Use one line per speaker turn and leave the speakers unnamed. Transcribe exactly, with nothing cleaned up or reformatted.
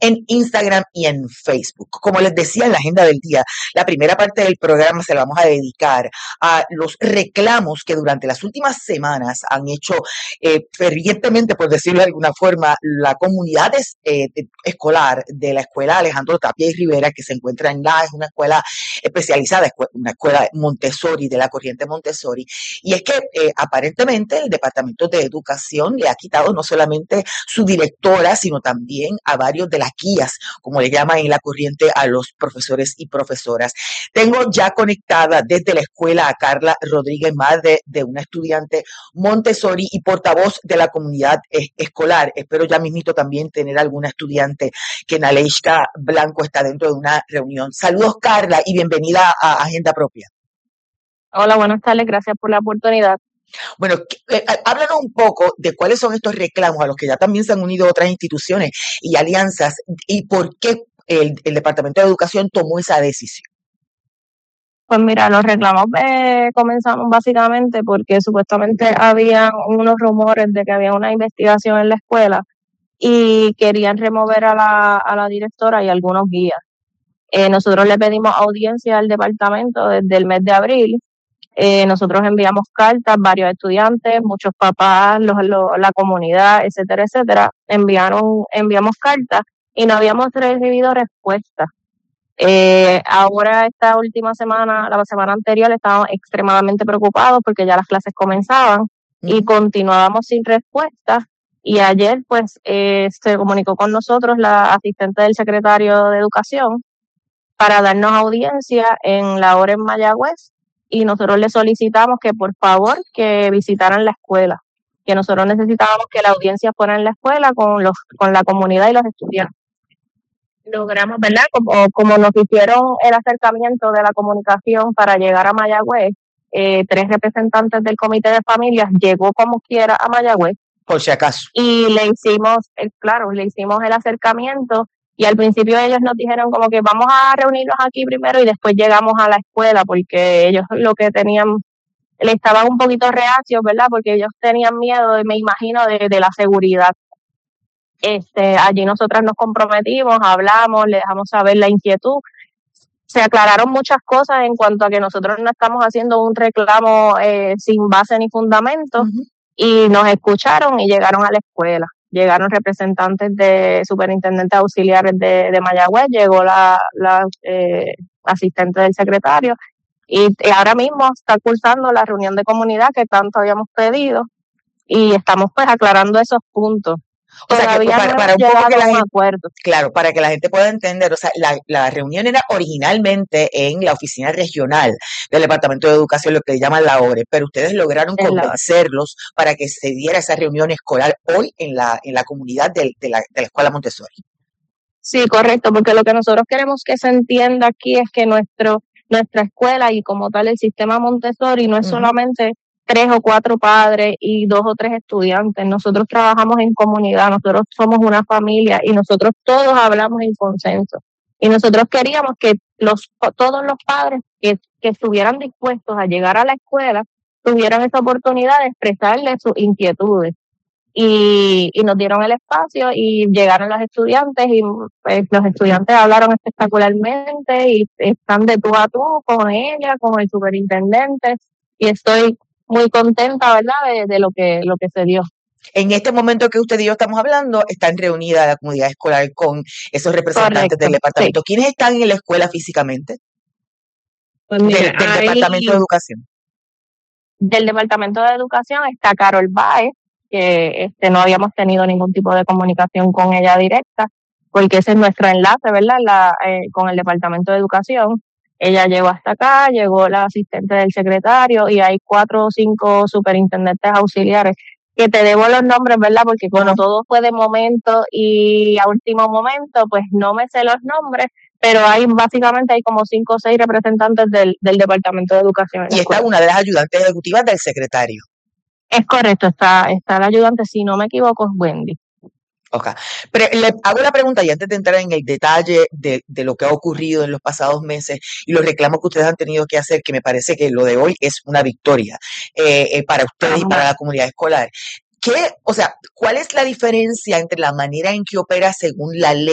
en Instagram y en Facebook. Como les decía en la agenda del día, la primera parte del programa se la vamos a dedicar a los reclamos que durante las últimas semanas han hecho eh, fervientemente, por decirlo de alguna forma, la comunidad es, eh, escolar de la escuela Alejandro Tapia y Rivera, que se encuentra en la, es una escuela especializada, una escuela Montessori, de la corriente Montessori, y es que eh, aparentemente el Departamento de Educación le ha quitado no solamente su directora, sino también a varios de las guías, como le llaman en la corriente a los profesores y profesoras. Tengo ya conectada desde la escuela a Carla Rodríguez, madre de una estudiante Montessori y portavoz de la comunidad eh, escolar. Espero ya mismito también tener alguna estudiante que Naleishka Blanco está dentro de una reunión. Saludos, Carla, y bienvenida a Agenda Propia.
Hola, buenas tardes, gracias por la oportunidad.
Bueno, eh, háblanos un poco de cuáles son estos reclamos a los que ya también se han unido otras instituciones y alianzas y por qué el, el Departamento de Educación tomó esa decisión.
Pues mira, los reclamos eh, comenzaron básicamente porque supuestamente había unos rumores de que había una investigación en la escuela y querían remover a la, a la directora y algunos guías. Eh, nosotros le pedimos audiencia al departamento desde el mes de abril. Eh, nosotros enviamos cartas, varios estudiantes, muchos papás, los, los, la comunidad, etcétera, etcétera. Enviaron, enviamos cartas y no habíamos recibido respuesta. Eh, ahora esta última semana, la semana anterior, estábamos extremadamente preocupados porque ya las clases comenzaban uh-huh. y continuábamos sin respuesta. Y ayer, pues, eh, se comunicó con nosotros la asistente del secretario de Educación para darnos audiencia en la hora en Mayagüez, y nosotros le solicitamos que por favor que visitaran la escuela, que nosotros necesitábamos que la audiencia fuera en la escuela con los con la comunidad y los estudiantes. Logramos, ¿verdad? Como, como nos hicieron el acercamiento de la comunicación para llegar a Mayagüez, eh, tres representantes del comité de familias llegó como quiera a Mayagüez.
Por si acaso.
Y le hicimos, el, claro, le hicimos el acercamiento. Y al principio ellos nos dijeron como que vamos a reunirnos aquí primero y después llegamos a la escuela, porque ellos lo que tenían, le estaban un poquito reacios, ¿verdad? Porque ellos tenían miedo, me imagino, de, de la seguridad. Este, allí nosotras nos comprometimos, hablamos, le dejamos saber la inquietud. Se aclararon muchas cosas en cuanto a que nosotros no estamos haciendo un reclamo eh, sin base ni fundamento, uh-huh. y nos escucharon y llegaron a la escuela. Llegaron representantes de superintendentes auxiliares de, de Mayagüez, llegó la, la eh, asistente del secretario y, y ahora mismo está cursando la reunión de comunidad que tanto habíamos pedido y estamos pues aclarando esos puntos.
O sea, que para,
no
para un poco que la gente,
acuerdo.
Claro, para que la gente pueda entender, o sea, la, la reunión era originalmente en la oficina regional del Departamento de Educación, lo que llaman la O R E, pero ustedes lograron convencerlos para que se diera esa reunión escolar hoy en la, en la comunidad de, de, la, de la Escuela Montessori.
Sí, correcto, porque lo que nosotros queremos que se entienda aquí es que nuestro, nuestra escuela y como tal el sistema Montessori no es uh-huh. solamente tres o cuatro padres y dos o tres estudiantes. Nosotros trabajamos en comunidad, nosotros somos una familia y nosotros todos hablamos en consenso. Y nosotros queríamos que los todos los padres que, que estuvieran dispuestos a llegar a la escuela tuvieran esa oportunidad de expresarle sus inquietudes. Y, y nos dieron el espacio y llegaron los estudiantes y pues, los estudiantes hablaron espectacularmente y están de tú a tú con ella, con el superintendente, y estoy muy contenta, ¿verdad?, de, de lo que lo que se dio.
En este momento que usted y yo estamos hablando, están reunidas la comunidad escolar con esos representantes Correcto, del departamento. Sí. ¿Quiénes están en la escuela físicamente?
Pues mira,
del, del
ahí,
Departamento de Educación.
Del Departamento de Educación está Carol Baez, que este, no habíamos tenido ningún tipo de comunicación con ella directa, porque ese es nuestro enlace, ¿verdad?, la, eh, con el Departamento de Educación. Ella llegó hasta acá, llegó la asistente del secretario y hay cuatro o cinco superintendentes auxiliares que te debo los nombres, ¿verdad? Porque como todo fue de momento y a último momento, pues no me sé los nombres, pero hay básicamente hay como cinco o seis representantes del, del Departamento de Educación.
Y está una de las ayudantes ejecutivas del secretario.
Es correcto, está, está la ayudante, si no me equivoco, es Wendy.
Ok, pero le hago la pregunta y antes de entrar en el detalle de, de lo que ha ocurrido en los pasados meses y los reclamos que ustedes han tenido que hacer, que me parece que lo de hoy es una victoria eh, eh, para ustedes y para la comunidad escolar. ¿Qué, o sea, cuál es la diferencia entre la manera en que opera según la ley